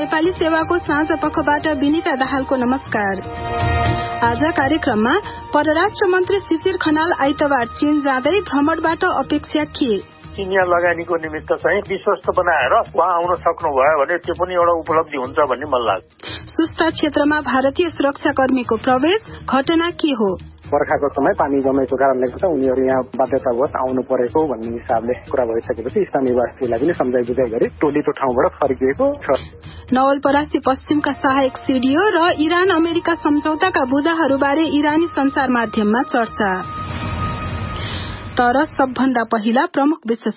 नेपाली सेवाको साँझ पखबाट विनिता दाहालको नमस्कार। आज कार्यक्रममा परराष्ट्र मन्त्री शिशिर खनाल आइतबार चीन जाँदै भ्रमणबाट अपेक्षा के? चिनिया लगानीको निमित्त चाहिँ विश्वस्त बनाएर उहाँ आउन सक्नुभयो भने त्यो पनि एउटा उपलब्धि हुन्छ भन्ने मलाई लाग्छ। सुस्ता क्षेत्रमा भारतीय सुरक्षाकर्मीको प्रवेश घटना के हो? बर्खाको समय पानी जमेको कारणले गर्दा उनीहरू यहाँ बाध्यतावश आउनु परेको भन्ने हिसाबले कुरा भइसकेपछि स्थानीय निवासीलाई पनि सम्झाइ बुझाइ गरी टोलीको ठाउँबाट फर्किएको छ। नवलपरासी पश्चिमका सहायक सिडिओ र इरान अमेरिका सम्झौताका बुँदाहरूबारे इरानी संचार माध्यममा चर्चा। तर सबभन्दा पहिला प्रमुख विश्व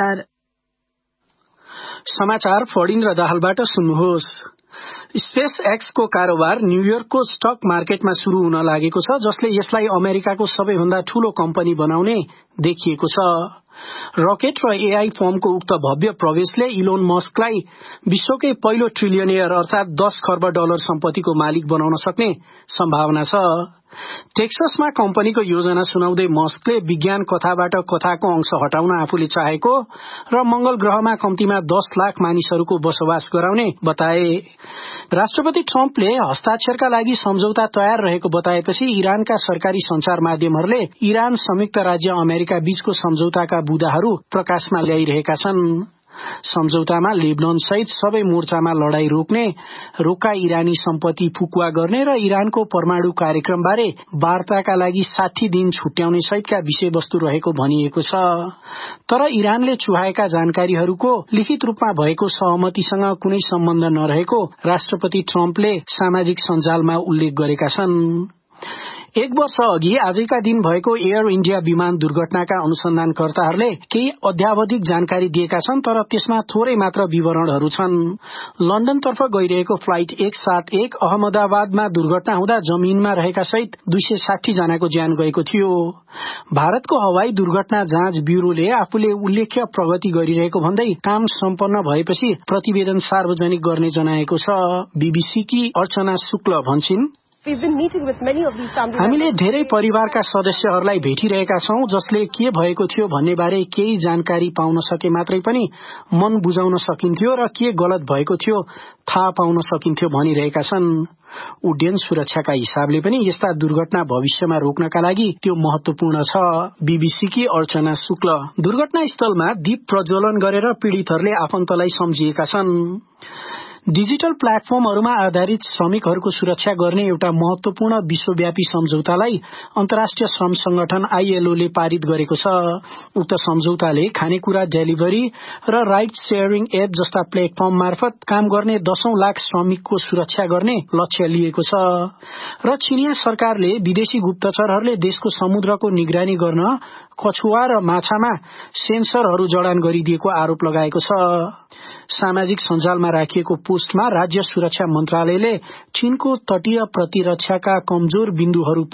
समाचार फणिन्द्र दाहालबाट सुन्नुहोस्। स्पेस एक्सको कारोबार न्यूयोर्कको स्टक मार्केटमा शुरू हुन लागेको छ, जसले यसलाई अमेरिकाको सबैभन्दा ठूलो कम्पनी बनाउने देखिएको छ। रकेट र एआई फर्मको उक्त भव्य प्रवेशले इलोन मस्कलाई विश्वकै पहिलो ट्रिलियनियर अर्थात 10 खर्ब डलर सम्पत्तिको मालिक बनाउन सक्ने सम्भावना छ। टेक्ससमा कम्पनीको योजना सुनाउँदै मस्कले विज्ञान कथाबाट कथाको अंश हटाउन आफूले चाहेको र मंगल ग्रहमा कम्तीमा 10 लाख मानिसहरूको बसोबास गराउने बताए। राष्ट्रपति ट्रम्पले हस्ताक्षरका लागि सम्झौता तयार रहेको बताएपछि इरानका सरकारी संचार माध्यमहरूले इरान, संयुक्त राज्य अमेरिका बीचको सम्झौताका बुँदाहरू प्रकाशमा ल्याइरहेका छन्। सम्झौतामा लेबनान सहित सबै मोर्चामा लडाई रोक्ने, रोक्का इरानी सम्पत्ति फुकुवा गर्ने र इरानको परमाणु कार्यक्रमबारे वार्ताका लागि 60 दिन छुट्याउने सहितका विषयवस्तु रहेको भनिएको छ। तर इरानले चुहाएका जानकारीहरूको लिखित रूपमा भएको सहमतिसँग कुनै सम्बन्ध नरहेको राष्ट्रपति ट्रम्पले सामाजिक सञ्जालमा उल्लेख गरेका छन्। 1 वर्ष अघि आजका दिन भएको एयर इण्डिया विमान दुर्घटनाका अनुसन्धानकर्ताहरूले केही अध्यावधिक जानकारी दिएका छन्, तर त्यसमा थोरै मात्र विवरणहरू छन्। लन्डनतर्फ गइरहेको फ्लाइट 171 अहमदाबादमा दुर्घटना हुँदा जमिनमा रहेका सहित 260 जनाको ज्यान गएको थियो। भारतको हवाई दुर्घटना जाँच ब्यूरोले आफूले उल्लेख्य प्रगति गरिरहेको भन्दै काम सम्पन्न भएपछि प्रतिवेदन सार्वजनिक गर्ने जनाएको छ। बीबीसीकी अर्चना शुक्ल भन्छिन्, हामीले धेरै परिवारका सदस्यहरूलाई भेटिरहेका छौं, जसले के भएको थियो भन्ने बारे केही जानकारी पाउन सके मात्रै पनि मन बुझाउन सकिन्थ्यो र के गलत भएको थियो थाहा पाउन सकिन्थ्यो भनिरहेका छन्। उड्डयन सुरक्षाका हिसाबले पनि यस्ता दुर्घटना भविष्यमा रोक्नका लागि त्यो महत्वपूर्ण छ। बीबीसीकी अर्चना शुक्ल। दुर्घटना स्थलमा दीप प्रज्वलन गरेर पीड़ितहरूले आफन्तलाई सम्झिएका छन्। डिजिटल प्लेटफर्महरूमा आधारित श्रमिकहरूको सुरक्षा गर्ने एउटा महत्वपूर्ण विश्वव्यापी सम्झौतालाई अन्तर्राष्ट्रिय श्रम संगठन आईएलओले पारित गरेको छ। उक्त सम्झौताले खानेकुरा डेलिभरी र राइड शेयरिङ एप जस्ता प्लेटफर्म मार्फत काम गर्ने 10 लाख श्रमिकको सुरक्षा गर्ने लक्ष्य लिएको छ। र चिनिया सरकारले विदेशी गुप्तचरहरूले देशको समुद्रको निगरानी गर्न कछुवा र माछामा सेन्सरहरू जडान गरिदिएको आरोप लगाएको छ। सामाजिक सञ्जालमा राखिएको पोस्टमा राज्य सुरक्षा मन्त्रालयले चीनको तटीय प्रतिरक्षाका कमजोर बिन्दुहरू